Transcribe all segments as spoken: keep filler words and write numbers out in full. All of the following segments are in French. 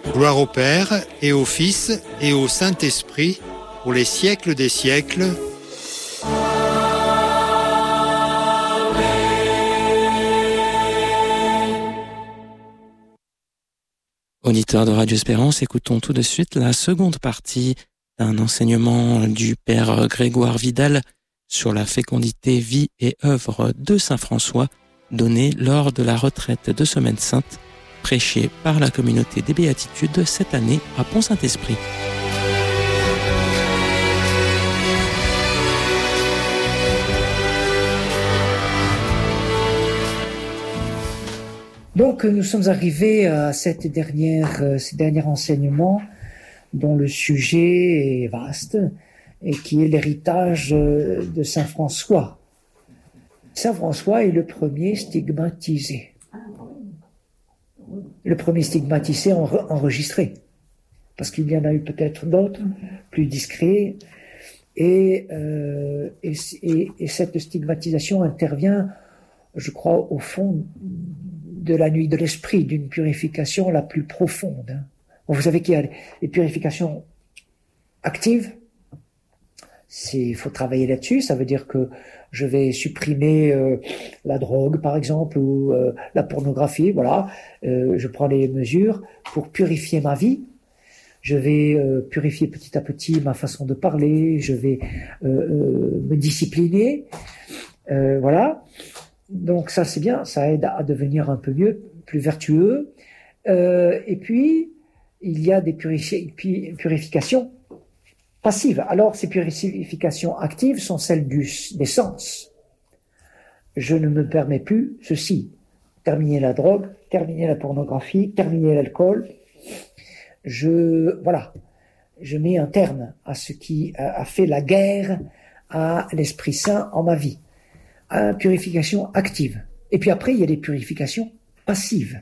Gloire au Père, et au Fils, et au Saint-Esprit, pour les siècles des siècles. Auditeurs de Radio Espérance, écoutons tout de suite la seconde partie d'un enseignement du Père Grégoire Vidal sur la fécondité, vie et œuvre de Saint François, donné lors de la retraite de Semaine Sainte, prêchée par la communauté des Béatitudes cette année à Pont-Saint-Esprit. Donc, nous sommes arrivés à cette dernière, euh, ce dernier enseignement dont le sujet est vaste et qui est l'héritage euh, de Saint François. Saint François est le premier stigmatisé. Le premier stigmatisé en, enregistré. Parce qu'il y en a eu peut-être d'autres, plus discrets. Et, euh, et, et, et cette stigmatisation intervient, je crois, au fond de la nuit de l'esprit, d'une purification la plus profonde. Bon, vous savez qu'il y a les purifications actives. Il faut travailler là-dessus. Ça veut dire que je vais supprimer euh, la drogue, par exemple, ou euh, la pornographie. Voilà, euh, je prends les mesures pour purifier ma vie. Je vais euh, purifier petit à petit ma façon de parler. Je vais euh, euh, me discipliner. Euh, voilà. Donc ça c'est bien, ça aide à devenir un peu mieux, plus vertueux. Euh, et puis il y a des purifi- purifications passives. Alors ces purifications actives sont celles du, des sens. Je ne me permets plus ceci. Terminer la drogue, terminer la pornographie, terminer l'alcool. Je voilà, je mets un terme à ce qui a, a fait la guerre à l'Esprit Saint en ma vie. À purification active. Et puis après, il y a des purifications passives.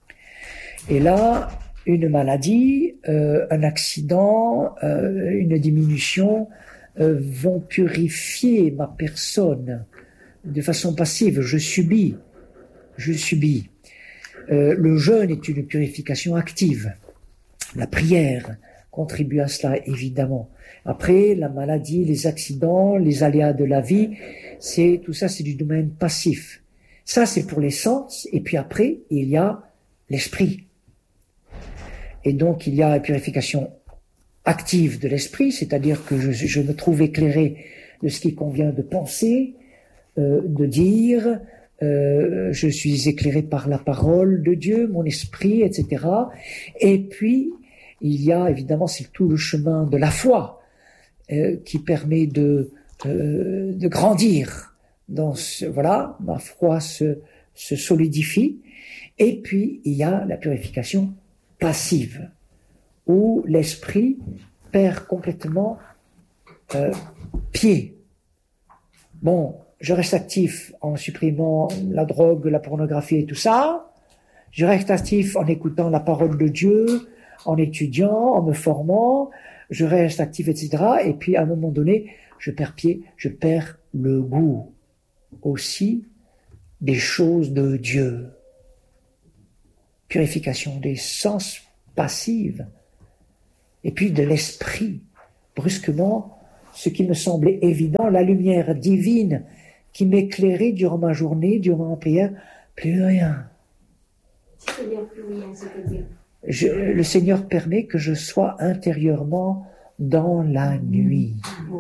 Et là, une maladie, euh, un accident, euh, une diminution euh, vont purifier ma personne de façon passive. Je subis. Je subis. Euh, le jeûne est une purification active. La prière contribue à cela, évidemment. Après, la maladie, les accidents, les aléas de la vie, c'est tout ça, c'est du domaine passif. Ça, c'est pour les sens. Et puis après, il y a l'esprit. Et donc, il y a la purification active de l'esprit, c'est-à-dire que je, je me trouve éclairé de ce qui convient de penser, euh, de dire. Euh, je suis éclairé par la parole de Dieu, mon esprit, et cetera. Et puis, il y a évidemment, c'est tout le chemin de la foi. Euh, qui permet de, euh, de grandir dans ce, voilà, ma foi se, se solidifie. Et puis, il y a la purification passive, où l'esprit perd complètement euh, pied. Bon, je reste actif en supprimant la drogue, la pornographie et tout ça. Je reste actif en écoutant la parole de Dieu, en étudiant, en me formant. Je reste actif, et cetera. Et puis, à un moment donné, je perds pied, je perds le goût aussi des choses de Dieu. Purification des sens passives. Et puis de l'esprit. Brusquement, ce qui me semblait évident, la lumière divine qui m'éclairait durant ma journée, durant ma prière, plus rien. C'est-à-dire plus rien, c'est-à-dire Je, le Seigneur permet que je sois intérieurement dans la nuit.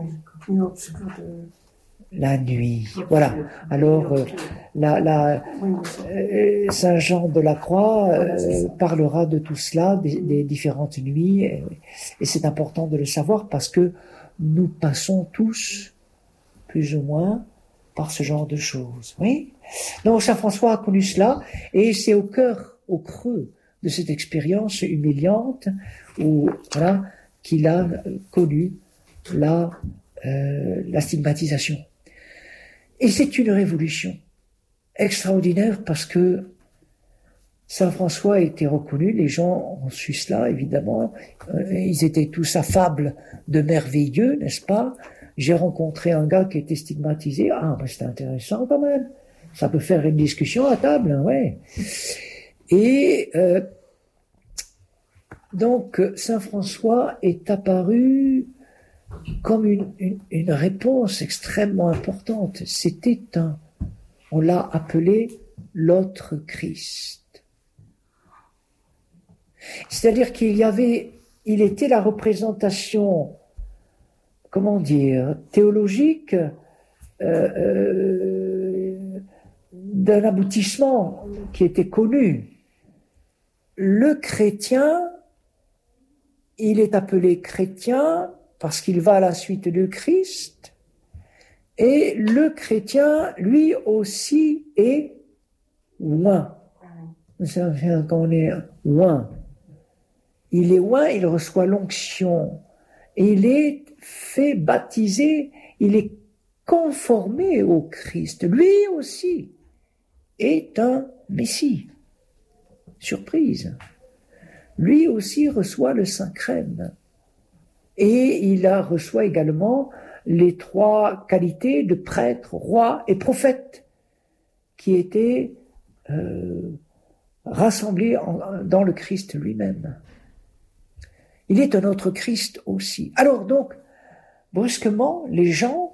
La nuit. Voilà. Alors, euh, la, la, euh, Saint Jean de la Croix euh, parlera de tout cela, des, des différentes nuits, et, et c'est important de le savoir parce que nous passons tous, plus ou moins, par ce genre de choses. Oui. Donc, Saint François a connu cela, et c'est au cœur, au creux de cette expérience humiliante où voilà qu'il a connu la euh, la stigmatisation. Et c'est une révolution extraordinaire parce que Saint François a été reconnu, les gens ont su cela évidemment, euh, ils étaient tous affables de merveilleux, n'est-ce pas? J'ai rencontré un gars qui était stigmatisé, ah ben c'est intéressant quand même, ça peut faire une discussion à table, hein, ouais. Et euh, donc saint François est apparu comme une, une, une réponse extrêmement importante. C'était un, on l'a appelé l'autre Christ. C'est-à-dire qu'il y avait, il était la représentation, comment dire, théologique euh, euh, d'un aboutissement qui était connu. Le chrétien, il est appelé chrétien parce qu'il va à la suite du Christ, et le chrétien, lui aussi, est oint. Ça fait qu'on est oint. Il est oint, il reçoit l'onction, et il est fait baptiser, il est conformé au Christ. Lui aussi est un Messie. Surprise. Lui aussi reçoit le Saint-Crème. Et il a reçoit également les trois qualités de prêtre, roi et prophète qui étaient euh, rassemblées en, dans le Christ lui-même. Il est un autre Christ aussi. Alors donc, brusquement, les gens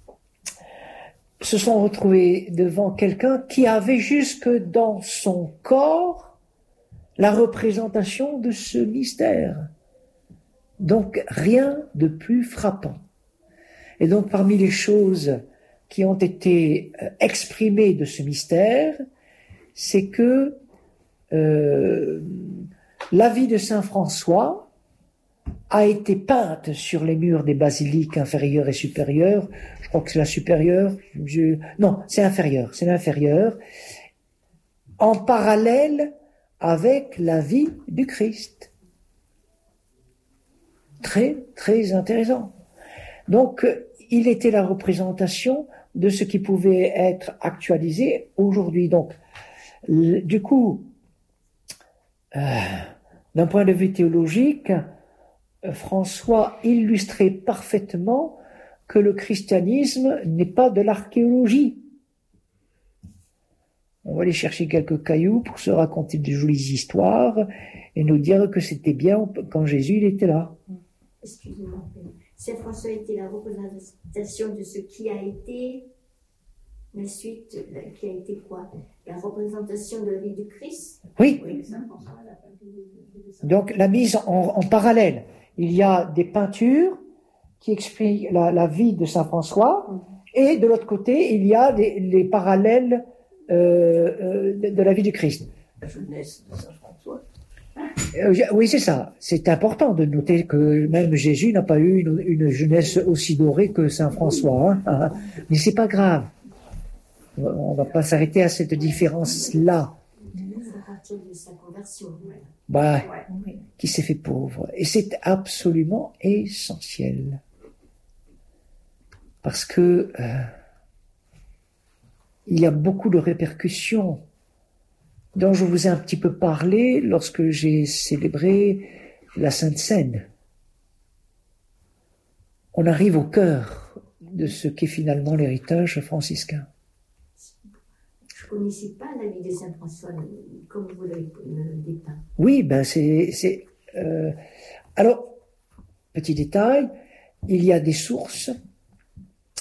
se sont retrouvés devant quelqu'un qui avait jusque dans son corps la représentation de ce mystère. Donc rien de plus frappant. Et donc parmi les choses qui ont été exprimées de ce mystère, c'est que euh, la vie de saint François a été peinte sur les murs des basiliques inférieures et supérieures. Je crois que c'est la supérieure. Je... Non, c'est inférieure. C'est l'inférieure. En parallèle avec la vie du Christ. Très, très intéressant. Donc, il était la représentation de ce qui pouvait être actualisé aujourd'hui. Donc, du coup, euh, d'un point de vue théologique, François illustrait parfaitement que le christianisme n'est pas de l'archéologie. On va aller chercher quelques cailloux pour se raconter de jolies histoires et nous dire que c'était bien quand Jésus il était là. Excusez-moi. Saint François était la représentation de ce qui a été, la suite, qui a été quoi? La représentation de la vie du Christ? Oui. Donc la mise en, en parallèle. Il y a des peintures qui expliquent la, la vie de saint François, et de l'autre côté, il y a les, les parallèles euh, de, de la vie du Christ. La jeunesse de saint François. Euh, oui, c'est ça. C'est important de noter que même Jésus n'a pas eu une, une jeunesse aussi dorée que saint François. Hein. Mais c'est pas grave. On va pas s'arrêter à cette différence-là. À partir de sa conversion. Bah, ouais. Qui s'est fait pauvre. Et c'est absolument essentiel. Parce que euh, il y a beaucoup de répercussions dont je vous ai un petit peu parlé lorsque j'ai célébré la Sainte Seine. On arrive au cœur de ce qu'est finalement l'héritage franciscain. Je ne connaissais pas la vie de saint François comme vous l'avez dépeint. Oui, ben c'est... c'est euh, alors, petit détail, il y a des sources